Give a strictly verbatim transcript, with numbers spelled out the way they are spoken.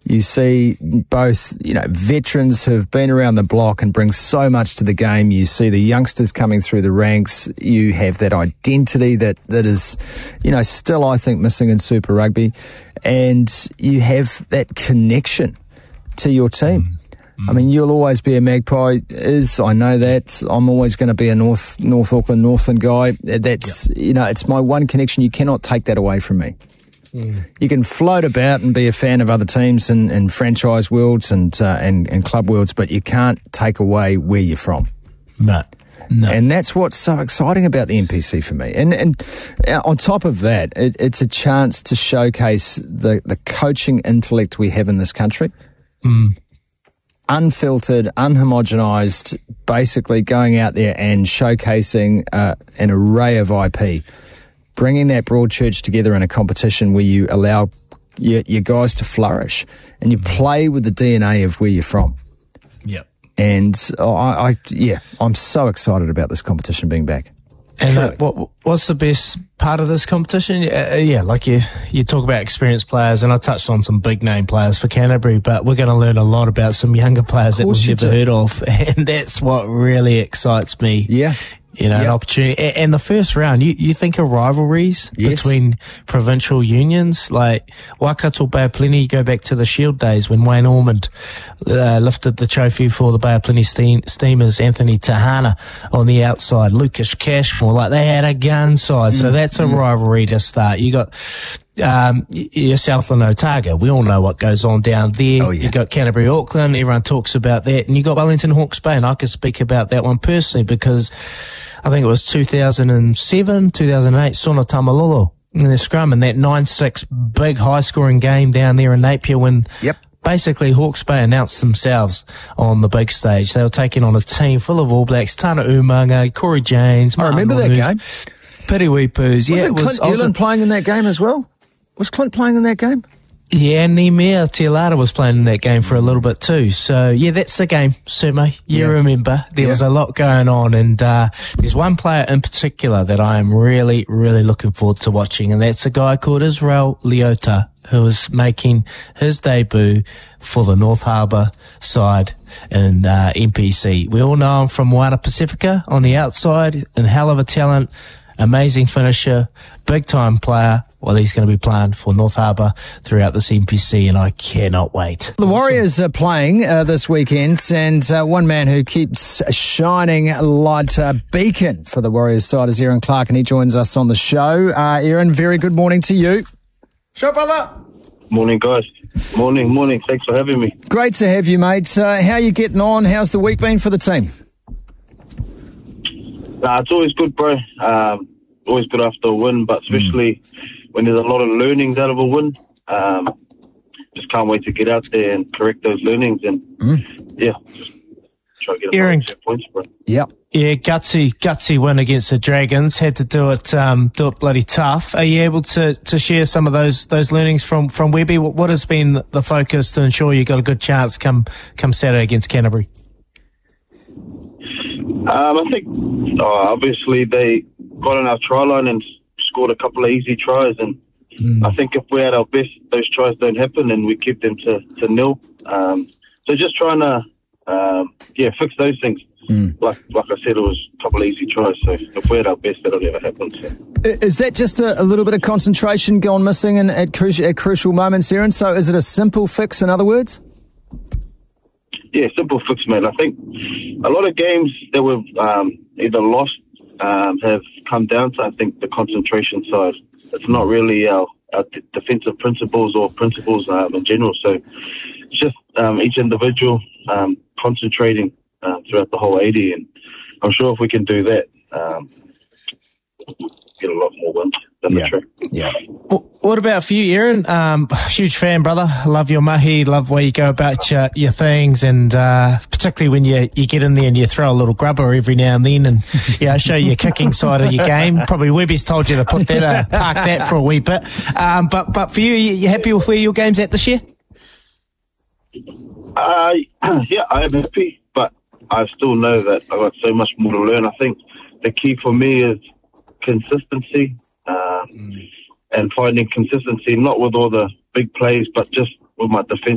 You see both, you know, veterans who've been around the block and bring so much to the game. You see the youngsters coming through the ranks. You have that identity that, that is, you know, still, I think, missing in Super Rugby. And you have that connection to your team. Mm-hmm. I mean, you'll always be a Magpie. Is I know that. I'm always going to be a North North Auckland Northland guy. That's, yep. you know, it's my one connection. You cannot take that away from me. Mm. You can float about and be a fan of other teams and, and franchise worlds and, uh, and and club worlds, but you can't take away where you're from. No, no. And that's what's so exciting about the N P C for me. And and on top of that, it, it's a chance to showcase the, the coaching intellect we have in this country. Mm. Unfiltered, unhomogenized, basically going out there and showcasing uh, an array of I P. Bringing that broad church together in a competition where you allow your, your guys to flourish and you play with the D N A of where you're from. Yep. And oh, I, I, yeah, I'm so excited about this competition being back. And uh, what what's the best part of this competition? Uh, yeah, like you you talk about experienced players, and I touched on some big name players for Canterbury, but we're going to learn a lot about some younger players that we've never heard of, and that's what really excites me. Yeah. You know, yep. an opportunity. And the first round, you, you think of rivalries yes. between provincial unions, like Waikato Bay of Plenty. You go back to the Shield days when Wayne Ormond uh, lifted the trophy for the Bay of Plenty steam, Steamers, Anthony Tahana on the outside, Lucas Cashmore, like they had a gun side. So that's a mm. rivalry to start. You got um, your Southland Otago. We all know what goes on down there. Oh, yeah. You got Canterbury Auckland. Everyone talks about that. And you got Wellington Hawke's Bay. And I could speak about that one personally because I think it was two thousand seven, two thousand eight, Sona Tamalolo in the scrum, and that nine six big high-scoring game down there in Napier when yep. basically Hawke's Bay announced themselves on the big stage. They were taking on a team full of All Blacks, Tana Umanga, Corey James. I remember that game. Piriwee Poos. Yeah, Wasn't it was, Clint Ewan playing in that game as well? Was Clint playing in that game? Yeah, and Nemea Tialata was playing in that game for a little bit too. So, yeah, that's the game, Sumo. You yeah. remember. There yeah. was a lot going on, and uh, there's one player in particular that I am really, really looking forward to watching, and that's a guy called Israel Leota, who is making his debut for the North Harbour side in uh, N P C. We all know him from Moana Pacifica on the outside, and hell of a talent, amazing finisher, big-time player. Well, he's going to be playing for North Harbour throughout this N P C, and I cannot wait. The Warriors are playing uh, this weekend, and uh, one man who keeps shining like a beacon for the Warriors side is Aaron Clark, and he joins us on the show. Uh, Aaron, very good morning to you. Show brother. Morning, guys. Morning, morning. Thanks for having me. Great to have you, mate. Uh, how are you getting on? How's the week been for the team? Nah, it's always good, bro. Um, always good after a win, but especially mm. when there's a lot of learnings out of a win. Um, just can't wait to get out there and correct those learnings and, mm. yeah, just try to get a Aaron, points, bro. Yep. Yeah, gutsy, gutsy win against the Dragons. Had to do it, um, do it bloody tough. Are you able to, to share some of those those learnings from from Webby? What, what has been the focus to ensure you got a good chance come come Saturday against Canterbury? Um, I think uh, obviously they got on our try line and scored a couple of easy tries, and mm. I think if we're at our best, those tries don't happen, and we keep them to to nil. Um, so just trying to um, yeah fix those things. Mm. Like like I said, it was a couple of easy tries. So if we're at our best, that'll never happen. So. Is that just a, a little bit of concentration gone missing in, at, cru- at crucial moments, Aaron? So is it a simple fix, in other words? Yeah, simple fix, mate. I think a lot of games that we've um, either lost um, have come down to, I think, the concentration side. It's not really our, our d- defensive principles or principles um, in general. So it's just um, each individual um, concentrating uh, throughout the whole eighty. And I'm sure if we can do that, um, we'll get a lot more wins than yeah. the track. Yeah. What about for you, Aaron? Um, huge fan, brother. Love your mahi. Love the way you go about your, your things, and uh, particularly when you, you get in there and you throw a little grubber every now and then, and you know, show your kicking side of your game. Probably Webby's told you to put that, uh, park that for a wee bit. Um, but but for you, you, you happy with where your game's at this year? Uh, yeah, I am happy, but I still know that I've got so much more to learn. I think the key for me is consistency. Um, mm. And finding consistency, not with all the big plays, but just with my defense.